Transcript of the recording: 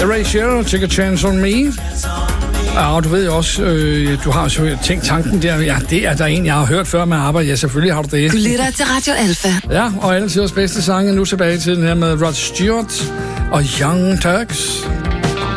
Erasure, Take a Chance on Me. Ja, og du ved jo også, du har jo tænkt tanken der, ja, det er der en, jeg har hørt før med arbejde. Ja, selvfølgelig har du det. Du lytter til Radio Alpha. Ja, og alle tiders bedste sange nu tilbage til den her med Rod Stewart og Young Turks.